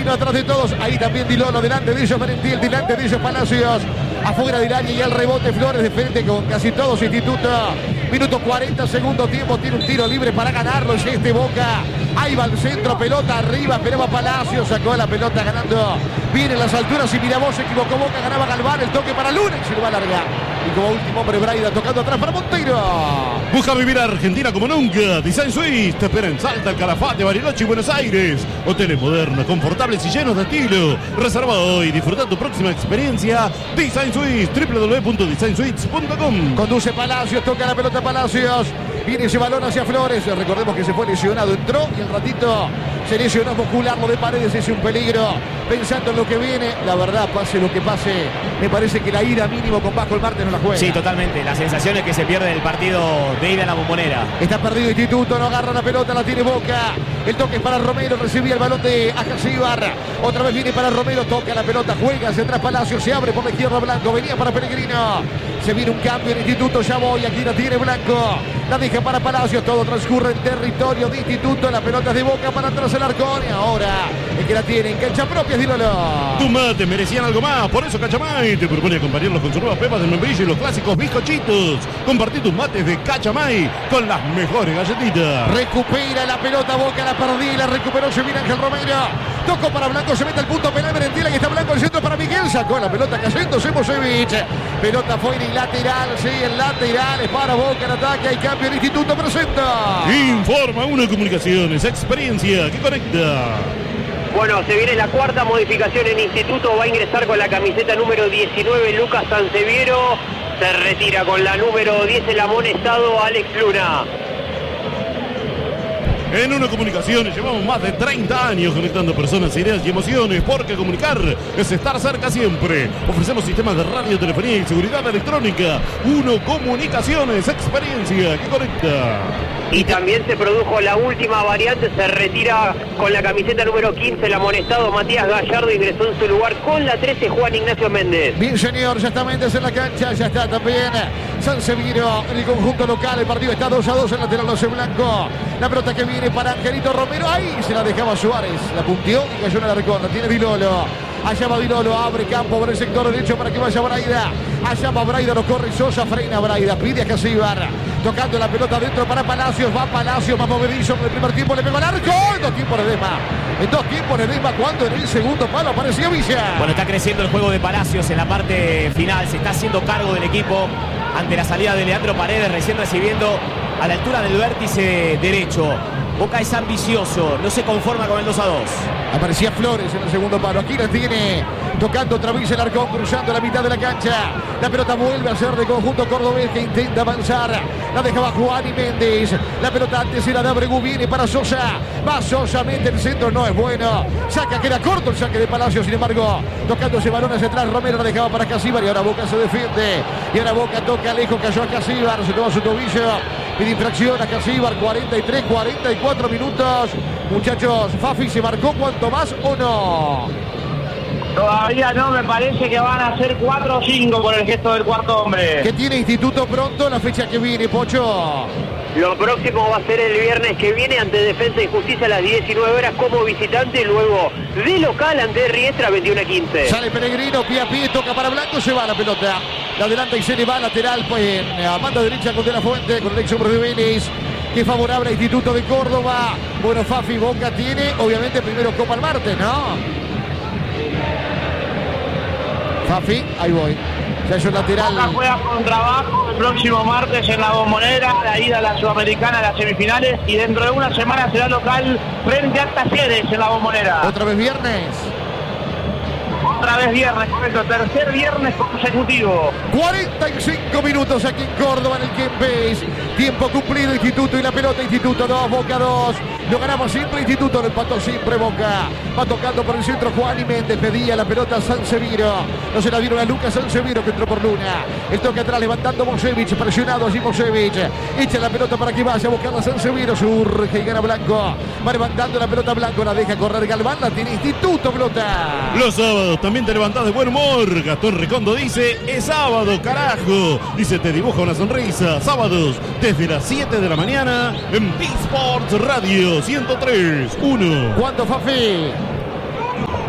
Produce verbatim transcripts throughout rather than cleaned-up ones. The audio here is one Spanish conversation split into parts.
Peregrino atrás de todos. Ahí también Dilolo, delante de ellos Valentín, delante de ellos Palacios. Afuera del área y el rebote Flores de frente con casi todos. Instituto. Minuto cuarenta, segundo tiempo. Tiene un tiro libre para ganarlo. Y este Boca. Ahí va el centro, pelota arriba. Esperaba Palacios. Sacó la pelota ganando. Viene en las alturas y Mirabó se equivocó. Boca ganaba Galván. El toque para Luna y se lo va a largar. Y como último hombre Braida tocando atrás para Monteiro. Busca vivir a Argentina como nunca. Design Suisse te espera en Salta, el Calafate, Bariloche y Buenos Aires. Hoteles modernos, confortables y llenos de estilo. Reserva hoy y disfruta tu próxima experiencia. Design Suisse, w w w punto design suites punto com. Conduce Palacios, toca la pelota Palacios. Viene ese balón hacia Flores. Recordemos que se fue lesionado, entró y el ratito se lesionó muscular. Lo de Paredes es un peligro. Pensando en lo que viene, la verdad, pase lo que pase, me parece que la ida mínimo con Vasco el martes no la juega. Sí, totalmente. La sensación es que se pierde el partido de ida en la Bombonera. Está perdido Instituto, no agarra la pelota, la tiene Boca. El toque es para Romero, recibía el balón de Ajacíbar. Otra vez viene para Romero, toca la pelota, juega hacia atrás Palacio, se abre por la izquierda Blanco, venía para Pellegrino. Se viene un cambio en Instituto, ya voy, aquí la tiene Blanco. La deja para Palacios, todo transcurre en territorio de Instituto. La pelota es de Boca para atrás el Arcón. Y ahora el que la tiene en cancha propia es Dilolo. Tus mates merecían algo más, por eso Cachamay te propone acompañarlos con sus nuevas pepas de membrillo y los clásicos bizcochitos. Compartí tus mates de Cachamay con las mejores galletitas. Recupera la pelota Boca, la perdí, la recuperó, se viene Ángel Romero. Tocó para Blanco, se mete al punto penal Merentiel, y está Blanco al centro para Miguel. Sacó la pelota cayendo Semosevic. Pelota fuera y lateral, sí, el lateral es para Boca en ataque. Hay cambio en Instituto, presenta. Informa Uno Comunicaciones, experiencia que conecta. Bueno, se viene la cuarta modificación en Instituto. Va a ingresar con la camiseta número diecinueve Lucas Sanseviero. Se retira con la número diez el amonestado Alex Luna. En Uno Comunicaciones llevamos más de treinta años conectando personas, ideas y emociones, porque comunicar es estar cerca siempre. Ofrecemos sistemas de radio, telefonía y seguridad electrónica. Uno Comunicaciones, experiencia que conecta. Y también se produjo la última variante, se retira con la camiseta número quince el amonestado Matías Gallardo, ingresó en su lugar con la trece Juan Ignacio Méndez. Bien señor, ya está Méndez en la cancha, ya está también Sanseviero en el conjunto local. El partido está dos a dos, el lateral doce Blanco. La pelota que viene para Angelito Romero, ahí se la dejaba Suárez, la punteó y cayó en la recorda. Tiene Dilolo, allá va Dilolo, abre campo por el sector derecho para que vaya Braida. Allá va Braida, lo corre Sosa, frena Braida, pide a Casíbar, tocando la pelota dentro para Palacios, va Palacios, más movedizo en el primer tiempo, le pegó al arco, en dos tiempos de Desma, en dos tiempos de Desma, cuando en el segundo palo apareció Villa. Bueno, está creciendo el juego de Palacios en la parte final, se está haciendo cargo del equipo ante la salida de Leandro Paredes, recién recibiendo a la altura del vértice derecho. Boca es ambicioso, no se conforma con el dos a dos. Aparecía Flores en el segundo palo. Aquí la tiene tocando otra vez el Arcón, cruzando la mitad de la cancha. La pelota vuelve a ser de conjunto cordobés que intenta avanzar. La dejaba Juan y Méndez. La pelota antes era de Abregu, viene para Sosa. Va Sosa, mete el centro, no es bueno. Saca, queda corto el saque de Palacio, sin embargo, tocando ese balón hacia atrás. Romero la dejaba para Casíbar y ahora Boca se defiende. Y ahora Boca toca lejos, cayó a Casíbar, se toma su tobillo. Pide infracción a Casíbar, cuarenta y tres, cuarenta y cuatro minutos. Muchachos, Fafi, ¿se marcó cuánto más o no? Todavía no, me parece que van a ser cuatro o cinco por el gesto del cuarto hombre. ¿Qué tiene Instituto pronto la fecha que viene, Pocho? Lo próximo va a ser el viernes que viene ante Defensa y Justicia a las diecinueve horas como visitante, luego de local ante Riestra veintiuno a quince. Sale Pellegrino, pie a pie, toca para Blanco, se va la pelota. La adelanta y se le va lateral, pues en a banda derecha con De La Fuente, con el ex hombre de Vélez, que es favorable a Instituto de Córdoba. Bueno, Fafi, Boca tiene, obviamente, primero Copa el martes, ¿no? Fafi, ahí voy. Ya es un lateral. Boca juega con trabajo el próximo martes en la Bombonera, la ida a la Sudamericana, a las semifinales, y dentro de una semana será local frente a Talleres en la Bombonera. ¿Otra vez viernes? Otra vez viernes, correcto, tercer viernes consecutivo. cuarenta y cinco minutos aquí en Córdoba, en el Kempes. Tiempo cumplido, Instituto y la pelota, Instituto dos, Boca dos. Lo ganamos siempre, Instituto, lo empató siempre Boca. Va tocando por el centro Juan y Méndez, pedía la pelota Sanseviero. No se la dieron a Lucas Sanseviero, que entró por Luna. El toque atrás levantando Mosevich, presionado allí Mosevich. Echa la pelota para que vaya a buscar a Sanseviero, surge y gana Blanco. Va levantando la pelota Blanco, la deja correr Galván, la tiene Instituto, pelota. Los sábados también te levantás de buen humor. Gastón Recondo dice, es sábado, carajo. Dice, te dibuja una sonrisa. Sábados, desde las siete de la mañana, en B-Sports Radio ciento tres punto uno. ¿Cuánto, Fafi?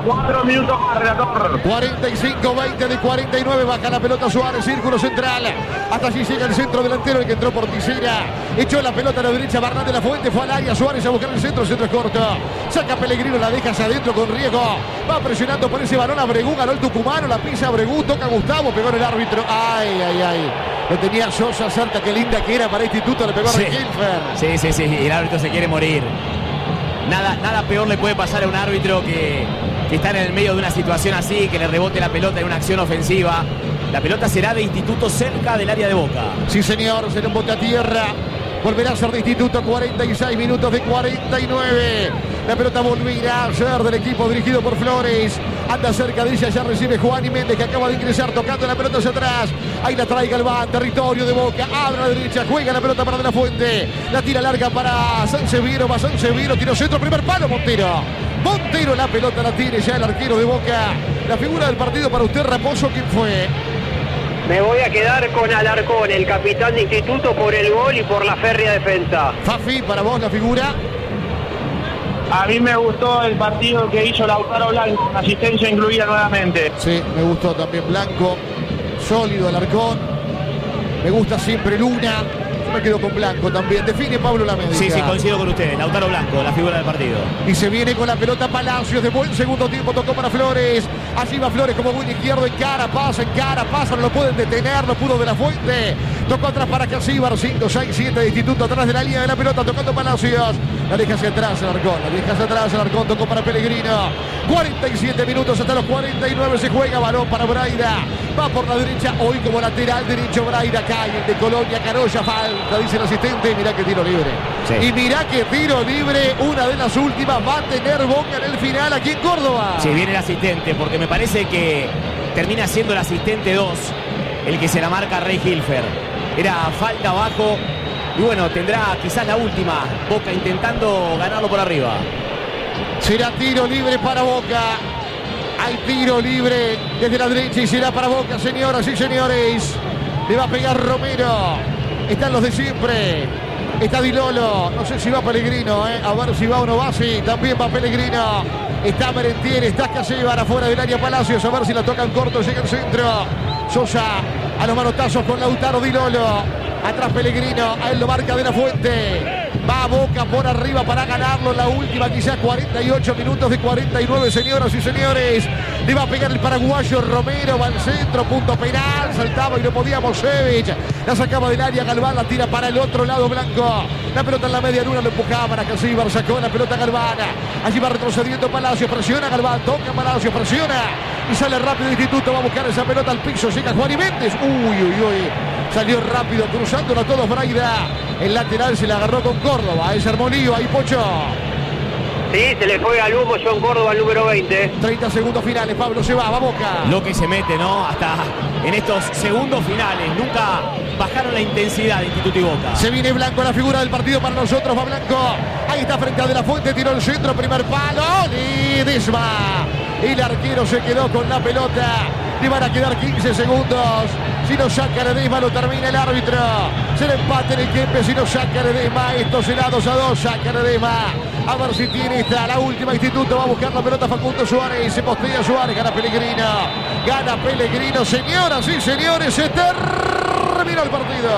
Cuatro minutos más, relator. cuarenta y cinco veinte de cuarenta y nueve. Baja la pelota Suárez, círculo central. Hasta allí llega el centro delantero, el que entró por Tisera. Echó la pelota a la derecha, Barnal de la Fuente. Fue al área, Suárez a buscar el centro. El centro es corto. Saca Pellegrino, la deja hacia adentro con riesgo. Va presionando por ese balón a Bregú. Ganó el tucumano, la pisa Bregú. Toca Gustavo, pegó en el árbitro. Ay, ay, ay. Lo tenía Sosa, Santa, qué linda que era para Instituto. Le pegó a Sí. Riquelfer. Sí, sí, sí. El árbitro se quiere morir. Nada, nada peor le puede pasar a un árbitro que, que está en el medio de una situación así, que le rebote la pelota en una acción ofensiva. La pelota será de Instituto cerca del área de Boca. Sí, señor, será un bote a tierra. Volverá a ser de Instituto, cuarenta y seis minutos de cuarenta y nueve. La pelota volverá a ser del equipo dirigido por Flores. Anda cerca de ella, ya recibe Juan y Méndez, que acaba de ingresar, tocando la pelota hacia atrás. Ahí la trae Galván, territorio de Boca. Abre a la derecha, juega la pelota para De la Fuente. La tira larga para Sanseviero, va Sanseviero, tiro centro, primer palo, Montero. Montero, la pelota la tiene ya el arquero de Boca. La figura del partido para usted, Raposo, ¿quién fue? Me voy a quedar con Alarcón, el capitán de Instituto, por el gol y por la férrea defensa. Fafi, para vos la figura. A mí me gustó el partido que hizo Lautaro Blanco, asistencia incluida nuevamente. Sí, me gustó también Blanco. Sólido Alarcón. Me gusta siempre Luna. Yo me quedo con Blanco también. Define Pablo Lamedia. Sí, sí, coincido con ustedes. Lautaro Blanco, la figura del partido. Y se viene con la pelota Palacios. De buen segundo tiempo tocó para Flores. Allí va Flores como buen izquierdo. En cara, pasa, en cara, pasa. No lo pueden detener. No pudo De la Fuente. Tocó atrás para Casíbar. cinco, seis, siete de Instituto atrás de la línea de la pelota. Tocando Palacios. La deja hacia atrás el Arcón. La deja hacia atrás el Arcón. Tocó para Pellegrino. cuarenta y siete minutos hasta los cuarenta y nueve. Se juega balón para Braida. Va por la derecha. Hoy como lateral derecho Braida. Cae el de Colonia. Carolla. Falta, dice el asistente. Mirá que tiro libre. Sí. Y mirá que tiro libre. Una de las últimas. Va a tener Boca en el final aquí en Córdoba. Sí, viene el asistente, porque me parece que termina siendo el asistente dos el que se la marca a Rey Hilfer. Era falta abajo. Y bueno, tendrá quizás la última. Boca intentando ganarlo por arriba. Será tiro libre para Boca. Hay tiro libre desde la derecha y será para Boca, señoras y señores. Le va a pegar Romero. Están los de siempre. Está Di Lolo. No sé si va Pellegrino, ¿eh? A ver si va o no va. Sí, también va Pellegrino. Está Merentiel, está Casellar afuera del área Palacios. A ver si la tocan corto. Llega el centro. Sosa a los manotazos con Lautaro. Di Lolo. Atrás Pellegrino. A él lo marca De la Fuente. Va a Boca por arriba para ganarlo. La última quizás cuarenta y ocho minutos de cuarenta y nueve, señoras y señores. Le va a pegar el paraguayo Romero. Va al centro, punto penal. Saltaba y no podía Mosevich. La sacaba del área Galván. La tira para el otro lado Blanco. La pelota en la media luna. Lo empujaba para Casíbar. Sacó la pelota Galván. Allí va retrocediendo Palacio. Presiona Galván. Toca Palacio. Presiona. Y sale rápido Instituto. Va a buscar esa pelota al piso. Llega Juan y Méndez. Uy, uy, uy. Salió rápido, cruzándolo a todos Braida. El lateral se la agarró con Córdoba. Es Armonillo, ahí Pocho. Sí, se le fue al humo John Córdoba al número veinte. treinta segundos finales, Pablo se va, va Boca. Lo que se mete, ¿no? Hasta en estos segundos finales. Nunca bajaron la intensidad de Instituto y Boca. Se viene Blanco, la figura del partido para nosotros, va Blanco. Ahí está frente a De la Fuente, tiró el centro, primer palo. Y Desma. El arquero se quedó con la pelota. Le van a quedar quince segundos. Si no saca Ledesma, lo termina el árbitro. Se le empate en el Kempes. Si no saca Ledesma, esto será dos a dos. Saca Ledesma. A ver si tiene esta. La última Instituto. Va a buscar la pelota Facundo Suárez. Se postea Suárez. Gana Pellegrino. Gana Pellegrino. Señoras y señores, se terminó el partido.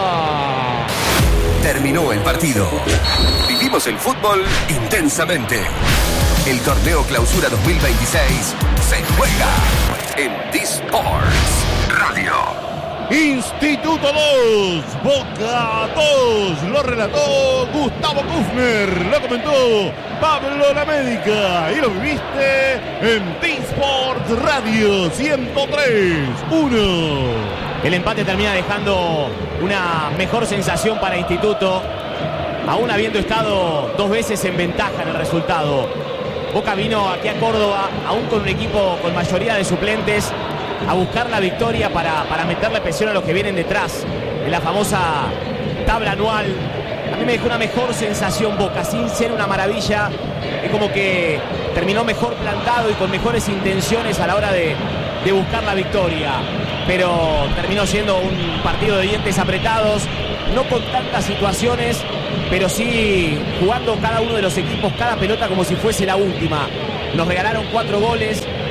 Terminó el partido. Vivimos el fútbol intensamente. El torneo Clausura dos mil veintiséis se juega en D-Sports Radio. Instituto dos, Boca dos, lo relató Gustavo Kufner, lo comentó Pablo Lamédica y lo viviste en D-Sports Radio ciento tres uno. El empate termina dejando una mejor sensación para Instituto, aún habiendo estado dos veces en ventaja en el resultado. Boca vino aquí a Córdoba, aún con un equipo con mayoría de suplentes, a buscar la victoria para, para meterle presión a los que vienen detrás en la famosa tabla anual. A mí me dejó una mejor sensación Boca, sin ser una maravilla. Es como que terminó mejor plantado y con mejores intenciones a la hora de, de buscar la victoria. Pero terminó siendo un partido de dientes apretados, no con tantas situaciones, pero sí jugando cada uno de los equipos, cada pelota como si fuese la última. Nos regalaron cuatro goles,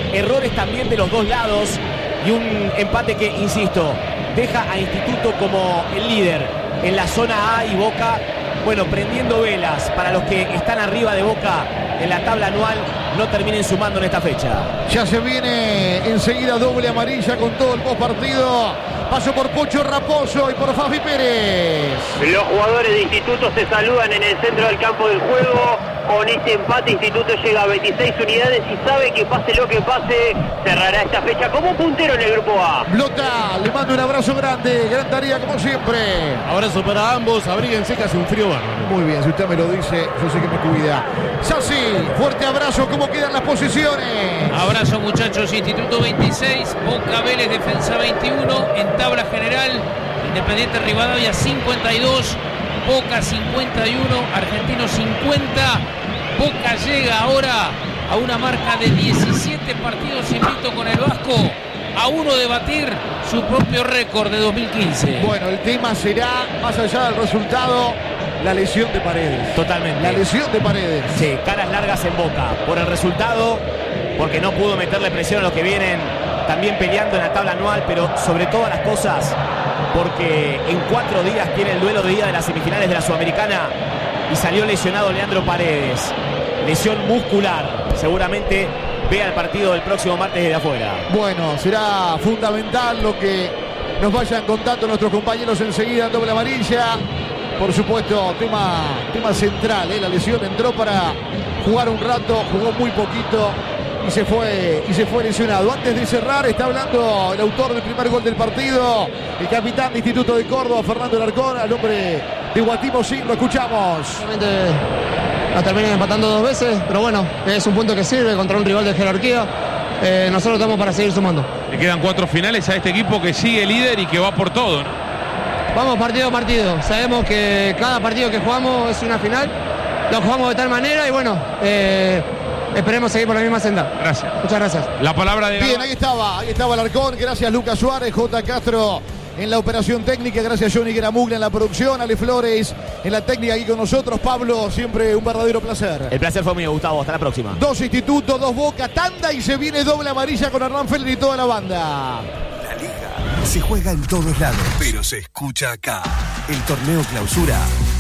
errores también de los dos lados y un empate que, insisto, deja a Instituto como el líder en la zona A y Boca, bueno, prendiendo velas para los que están arriba de Boca en la tabla anual, no terminen sumando en esta fecha. Ya se viene enseguida doble amarilla con todo el postpartido. Paso por Pocho Raposo y por Fabi Pérez. Los jugadores de Instituto se saludan en el centro del campo del juego. Con este empate Instituto llega a veintiséis unidades y sabe que pase lo que pase, cerrará esta fecha como puntero en el grupo A. Blota, le mando un abrazo grande, gran tarea como siempre. Abrazo para ambos, abríguense que hace un frío bárbaro. Muy bien, si usted me lo dice, yo sé que me cuida. Sassi, fuerte abrazo, ¿cómo quedan las posiciones? Abrazo muchachos, Instituto veintiséis, Boca Vélez Defensa veintiuno, en tabla general, Independiente Rivadavia cincuenta y dos, Boca cincuenta y uno, Argentino cincuenta. Boca llega ahora a una marca de diecisiete partidos invicto con el Vasco, a uno de batir su propio récord de dos mil quince. Bueno, el tema será, más allá del resultado, la lesión de Paredes. Totalmente. La lesión de Paredes. Sí, caras largas en Boca. Por el resultado, porque no pudo meterle presión a los que vienen también peleando en la tabla anual, pero sobre todas las cosas, porque en cuatro días tiene el duelo de ida de las semifinales de la Sudamericana y salió lesionado Leandro Paredes. Lesión muscular. Seguramente vea el partido del próximo martes desde afuera. Bueno, será fundamental lo que nos vayan contando nuestros compañeros enseguida en doble amarilla. Por supuesto, tema, tema central, ¿eh? La lesión entró para jugar un rato, jugó muy poquito y se fue y se fue lesionado. Antes de cerrar, está hablando el autor del primer gol del partido, el capitán de Instituto de Córdoba, Fernando Alarcón, al hombre de Guatimo Sin, lo escuchamos. Realmente la terminan empatando dos veces, pero bueno, es un punto que sirve contra un rival de jerarquía. Eh, nosotros estamos para seguir sumando. Le quedan cuatro finales a este equipo que sigue líder y que va por todo, ¿no? Vamos partido a partido. Sabemos que cada partido que jugamos es una final. Lo jugamos de tal manera y bueno, eh, esperemos seguir por la misma senda. Gracias. Muchas gracias. La palabra de... Bien, ahí estaba, ahí estaba Alarcón. Gracias Lucas Suárez, J. Castro en la operación técnica. Gracias Johnny Gramuglia en la producción. Ale Flores en la técnica aquí con nosotros. Pablo, siempre un verdadero placer. El placer fue mío, Gustavo. Hasta la próxima. Dos Institutos, dos Boca, tanda y se viene doble amarilla con Hernán Feller y toda la banda. La liga se juega en todos lados, pero se escucha acá. El torneo clausura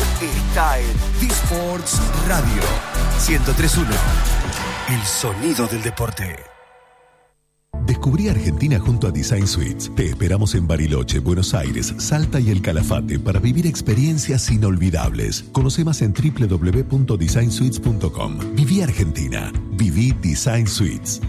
está en D-Sports Radio ciento tres punto uno. El sonido del deporte. Descubrí Argentina junto a Design Suites. Te esperamos en Bariloche, Buenos Aires, Salta y El Calafate para vivir experiencias inolvidables. Conoce más en doble u doble u doble u punto design suites punto com. Viví Argentina. Viví Design Suites.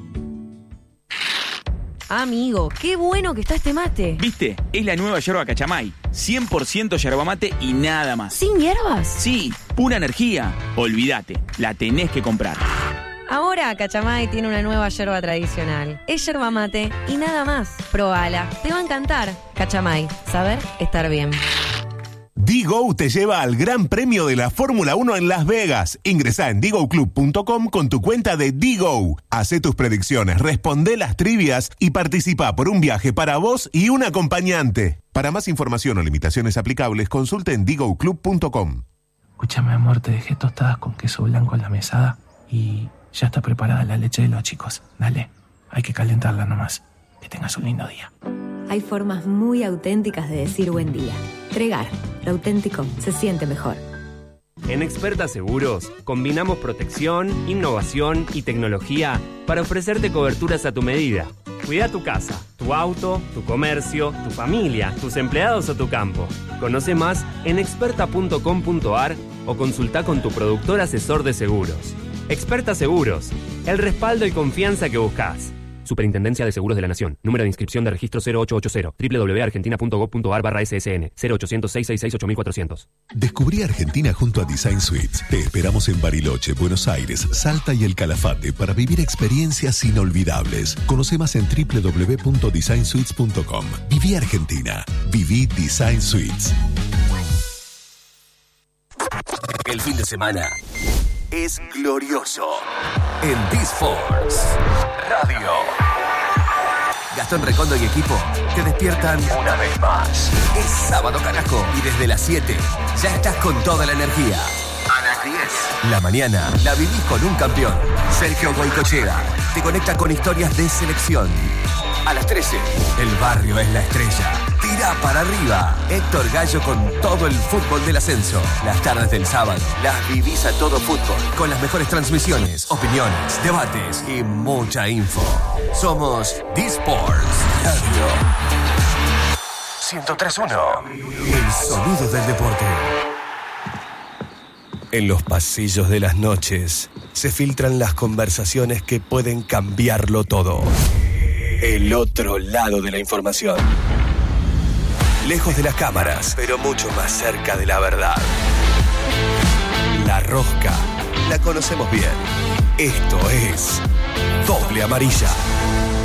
Amigo, qué bueno que está este mate. ¿Viste? Es la nueva yerba Cachamay. cien por ciento yerba mate y nada más. ¿Sin hierbas? Sí, pura energía. Olvídate, la tenés que comprar. Ahora Cachamay tiene una nueva yerba tradicional. Es yerba mate y nada más. Probala, te va a encantar. Cachamay, saber estar bien. D-Go te lleva al Gran Premio de la Fórmula uno en Las Vegas. Ingresá en digo club punto com con tu cuenta de D-Go. Hacé tus predicciones, responde las trivias y participa por un viaje para vos y un acompañante. Para más información o limitaciones aplicables, consulte en digo club punto com. Escúchame, amor, te dejé tostadas con queso blanco en la mesada y ya está preparada la leche de los chicos. Dale, hay que calentarla nomás. Que tengas un lindo día. Hay formas muy auténticas de decir buen día. Tregar, lo auténtico se siente mejor. En Experta Seguros, combinamos protección, innovación y tecnología para ofrecerte coberturas a tu medida. Cuida tu casa, tu auto, tu comercio, tu familia, tus empleados o tu campo. Conoce más en experta punto com punto ar o consulta con tu productor asesor de seguros. Experta Seguros, el respaldo y confianza que buscas. Superintendencia de Seguros de la Nación. Número de inscripción de registro cero ocho ocho cero. doble u doble u doble u punto argentina punto gov punto ar barra ese ese ene. cero ochocientos, seiscientos sesenta y seis, ocho mil cuatrocientos. Descubrí Argentina junto a Design Suites. Te esperamos en Bariloche, Buenos Aires, Salta y El Calafate para vivir experiencias inolvidables. Conoce más en doble u doble u doble u punto design suites punto com. Viví Argentina. Viví Design Suites. El fin de semana es glorioso en D-Sports Radio. Gastón Recondo y equipo te despiertan una vez más. Es sábado, carajo, y desde las siete ya estás con toda la energía. A las diez, la mañana la vivís con un campeón, Sergio Goicochea. te conecta con historias de selección. A las trece, el barrio es la estrella. Tira para arriba. Héctor Gallo con todo el fútbol del ascenso. Las tardes del sábado las vivís a todo fútbol, con las mejores transmisiones, opiniones, debates y mucha info. Somos D-Sports Radio. ciento tres punto uno. El sonido del deporte. En los pasillos de las noches se filtran las conversaciones que pueden cambiarlo todo. El otro lado de la información. Lejos de las cámaras, pero mucho más cerca de la verdad. La rosca la conocemos bien. Esto es Doble Amarilla.